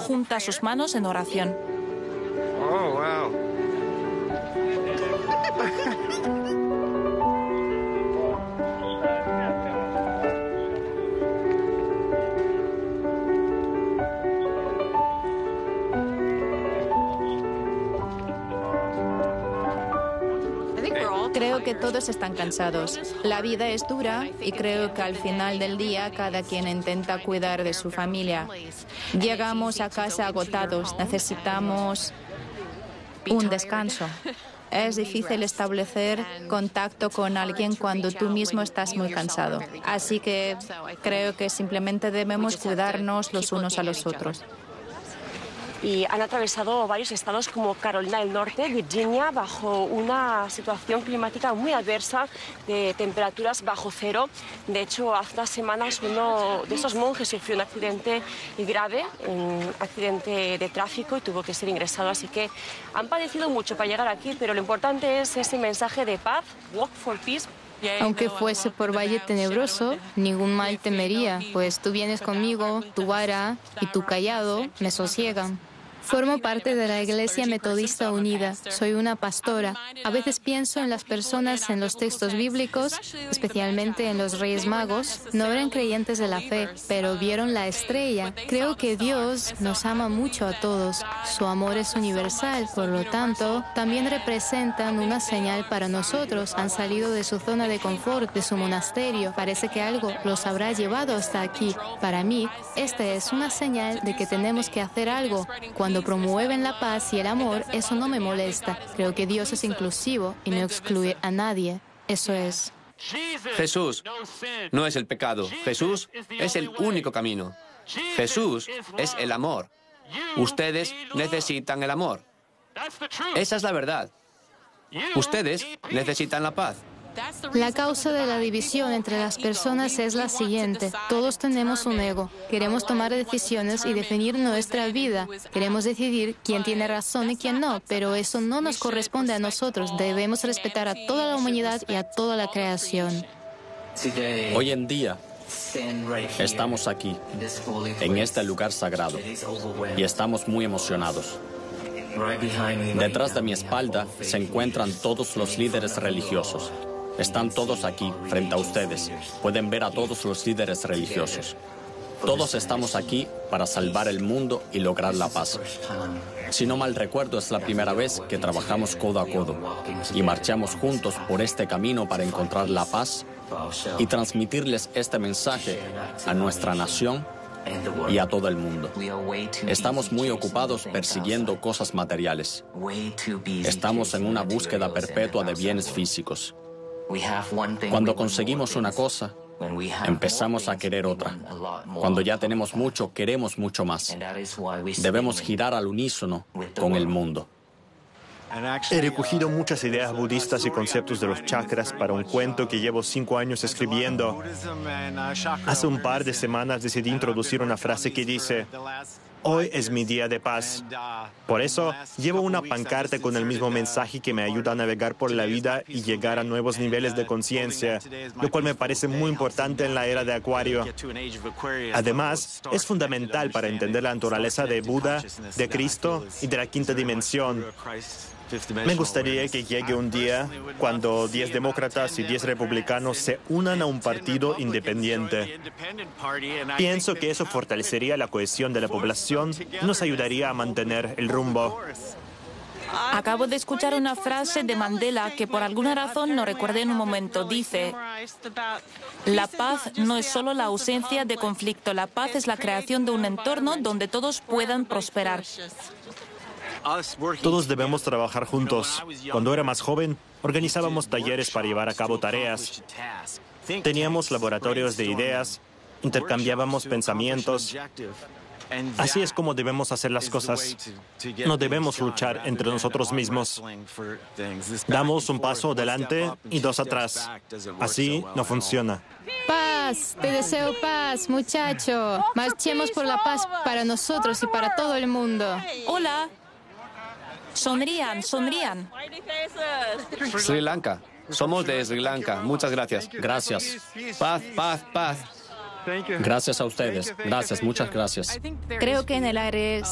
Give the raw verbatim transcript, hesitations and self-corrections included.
junta sus manos en oración. Oh, wow. Creo que todos están cansados. La vida es dura y creo que al final del día cada quien intenta cuidar de su familia. Llegamos a casa agotados, necesitamos un descanso. Es difícil establecer contacto con alguien cuando tú mismo estás muy cansado. Así que creo que simplemente debemos cuidarnos los unos a los otros. Y han atravesado varios estados como Carolina del Norte, Virginia, bajo una situación climática muy adversa de temperaturas bajo cero. De hecho, hace unas semanas uno de esos monjes sufrió un accidente grave, un accidente de tráfico y tuvo que ser ingresado. Así que han padecido mucho para llegar aquí, pero lo importante es ese mensaje de paz, Walk for Peace. Aunque fuese por valle tenebroso, ningún mal temería, pues tú vienes conmigo, tu vara y tu cayado me sosiegan. Formo parte de la Iglesia Metodista Unida. Soy una pastora. A veces pienso en las personas en los textos bíblicos, especialmente en los Reyes Magos. No eran creyentes de la fe, pero vieron la estrella. Creo que Dios nos ama mucho a todos. Su amor es universal, por lo tanto, también representan una señal para nosotros. Han salido de su zona de confort, de su monasterio. Parece que algo los habrá llevado hasta aquí. Para mí, esta es una señal de que tenemos que hacer algo. Cuando Cuando promueven la paz y el amor, eso no me molesta. Creo que Dios es inclusivo y no excluye a nadie. Eso es. Jesús no es el pecado. Jesús es el único camino. Jesús es el amor. Ustedes necesitan el amor. Esa es la verdad. Ustedes necesitan la paz. La causa de la división entre las personas es la siguiente. Todos tenemos un ego. Queremos tomar decisiones y definir nuestra vida. Queremos decidir quién tiene razón y quién no, pero eso no nos corresponde a nosotros. Debemos respetar a toda la humanidad y a toda la creación. Hoy en día estamos aquí, en este lugar sagrado, y estamos muy emocionados. Detrás de mi espalda se encuentran todos los líderes religiosos. Están todos aquí, frente a ustedes. Pueden ver a todos los líderes religiosos. Todos estamos aquí para salvar el mundo y lograr la paz. Si no mal recuerdo, es la primera vez que trabajamos codo a codo y marchamos juntos por este camino para encontrar la paz y transmitirles este mensaje a nuestra nación y a todo el mundo. Estamos muy ocupados persiguiendo cosas materiales. Estamos en una búsqueda perpetua de bienes físicos. Cuando conseguimos una cosa, empezamos a querer otra. Cuando ya tenemos mucho, queremos mucho más. Debemos girar al unísono con el mundo. He recogido muchas ideas budistas y conceptos de los chakras para un cuento que llevo cinco años escribiendo. Hace un par de semanas decidí introducir una frase que dice: hoy es mi día de paz. Por eso, llevo una pancarta con el mismo mensaje que me ayuda a navegar por la vida y llegar a nuevos niveles de conciencia, lo cual me parece muy importante en la era de Acuario. Además, es fundamental para entender la naturaleza de Buda, de Cristo y de la quinta dimensión. Me gustaría que llegue un día cuando diez demócratas y diez republicanos se unan a un partido independiente. Pienso que eso fortalecería la cohesión de la población y nos ayudaría a mantener el rumbo. Acabo de escuchar una frase de Mandela que por alguna razón no recuerdo en un momento. Dice: la paz no es solo la ausencia de conflicto, la paz es la creación de un entorno donde todos puedan prosperar. Todos debemos trabajar juntos. Cuando era más joven, organizábamos talleres para llevar a cabo tareas. Teníamos laboratorios de ideas, intercambiábamos pensamientos. Así es como debemos hacer las cosas. No debemos luchar entre nosotros mismos. Damos un paso adelante y dos atrás. Así no funciona. Paz, te deseo paz, muchacho. Marchemos por la paz para nosotros y para todo el mundo. Hola. Sonrían, sonrían. Sri Lanka. Somos de Sri Lanka. Muchas gracias. Gracias. Paz, paz, paz. Gracias a ustedes. Gracias, muchas gracias. Creo que en el aire